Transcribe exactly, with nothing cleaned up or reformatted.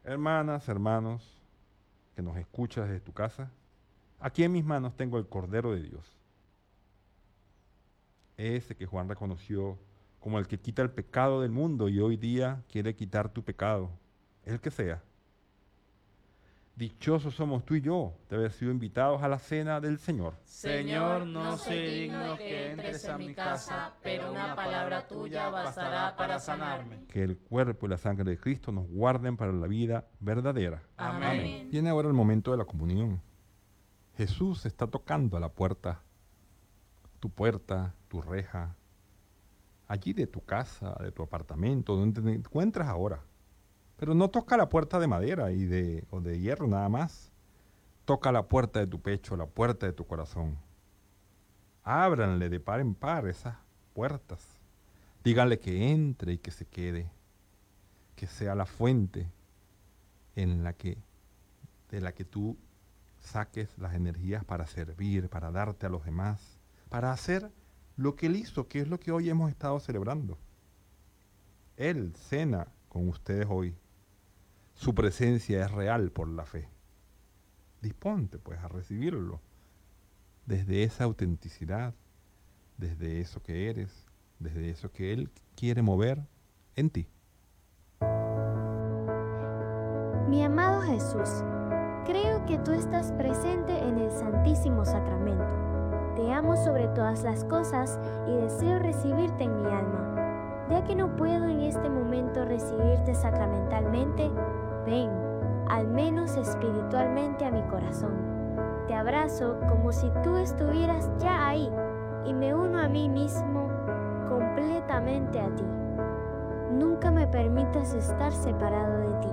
Hermanas, hermanos, que nos escuchas desde tu casa, aquí en mis manos tengo el Cordero de Dios, ese que Juan reconoció como el que quita el pecado del mundo y hoy día quiere quitar tu pecado, el que sea. Dichosos somos tú y yo de haber sido invitados a la cena del Señor. Señor, no soy digno que entres a mi casa, pero una palabra tuya bastará para sanarme. Que el cuerpo y la sangre de Cristo nos guarden para la vida verdadera. Amén. Viene ahora el momento de la comunión. Jesús está tocando a la puerta, tu puerta, tu reja, allí de tu casa, de tu apartamento, donde te encuentras ahora. Pero no toca la puerta de madera y de, o de hierro nada más. Toca la puerta de tu pecho, la puerta de tu corazón. Ábranle de par en par esas puertas. Díganle que entre y que se quede. Que sea la fuente en la que, de la que tú saques las energías para servir, para darte a los demás, para hacer lo que Él hizo, que es lo que hoy hemos estado celebrando. Él cena con ustedes hoy. Su presencia es real por la fe. Disponte pues a recibirlo desde esa autenticidad, desde eso que eres, desde eso que Él quiere mover en ti. Mi amado Jesús, creo que tú estás presente en el Santísimo Sacramento. Te amo sobre todas las cosas y deseo recibirte en mi alma. Ya que no puedo en este momento recibirte sacramentalmente, ven, al menos espiritualmente a mi corazón. Te abrazo como si tú estuvieras ya ahí y me uno a mí mismo completamente a ti. Nunca me permitas estar separado de ti.